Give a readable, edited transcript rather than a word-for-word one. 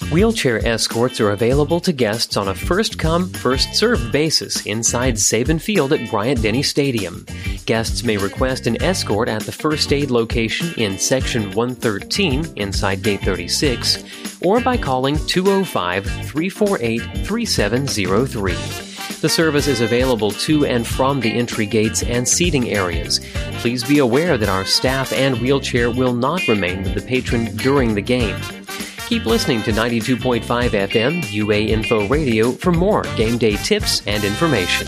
Wheelchair escorts are available to guests on a first-come, first-served basis inside Saban Field at Bryant-Denny Stadium. Guests may request an escort at the First Aid location in Section 113 inside Gate 36 or by calling 205-348-3703. The service is available to and from the entry gates and seating areas. Please be aware that our staff and wheelchair will not remain with the patron during the game. Keep listening to 92.5 FM UA Info Radio for more game day tips and information.